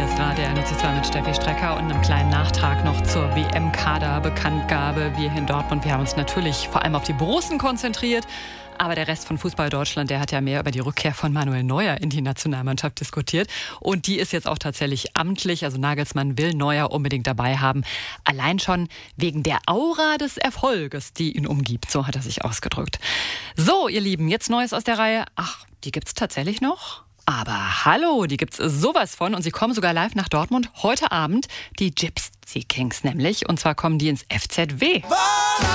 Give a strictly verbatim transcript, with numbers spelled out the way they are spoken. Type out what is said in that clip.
Hier ist Radio N O C zwei mit Steffi Strecker und einem kleinen Nachtrag noch zur W M-Kader-Bekanntgabe. Wir hier in Dortmund, wir haben uns natürlich vor allem auf die Borussen konzentriert. Aber der Rest von Fußball Deutschland, der hat ja mehr über die Rückkehr von Manuel Neuer in die Nationalmannschaft diskutiert. Und die ist jetzt auch tatsächlich amtlich. Also Nagelsmann will Neuer unbedingt dabei haben. Allein schon wegen der Aura des Erfolges, die ihn umgibt. So hat er sich ausgedrückt. So, ihr Lieben, jetzt Neues aus der Reihe. Ach, die gibt's tatsächlich noch? Aber hallo, die gibt's sowas von. Und sie kommen sogar live nach Dortmund heute Abend. Die Gypsy Kings nämlich. Und zwar kommen die ins F Z W.